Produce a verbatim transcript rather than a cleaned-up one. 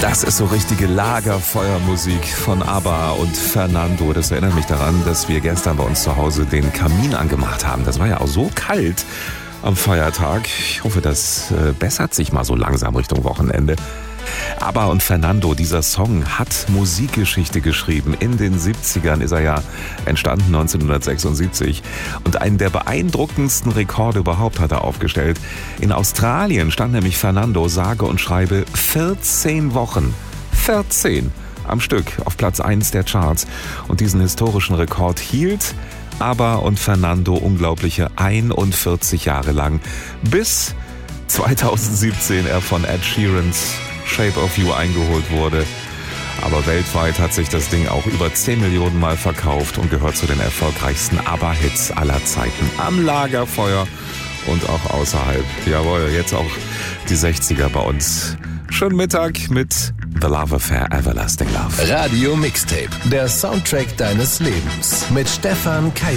Das ist so richtige Lagerfeuermusik von ABBA und Fernando. Das erinnert mich daran, dass wir gestern bei uns zu Hause den Kamin angemacht haben. Das war ja auch so kalt am Feiertag. Ich hoffe, das bessert sich mal so langsam Richtung Wochenende. ABBA und Fernando, dieser Song hat Musikgeschichte geschrieben. In den siebzigern ist er ja entstanden, neunzehnhundertsechsundsiebzig. Und einen der beeindruckendsten Rekorde überhaupt hat er aufgestellt. In Australien stand nämlich Fernando sage und schreibe vierzehn Wochen, vierzehn am Stück auf Platz eins der Charts. Und diesen historischen Rekord hielt ABBA und Fernando unglaubliche einundvierzig Jahre lang, bis zweitausendsiebzehn er von Ed Sheerans Shape of You eingeholt wurde. Aber weltweit hat sich das Ding auch über zehn Millionen Mal verkauft und gehört zu den erfolgreichsten ABBA-Hits aller Zeiten. Am Lagerfeuer und auch außerhalb. Jawohl, jetzt auch die sechziger bei uns. Schönen Mittag mit The Love Affair, Everlasting Love. Radio Mixtape, der Soundtrack deines Lebens mit Stefan Kai.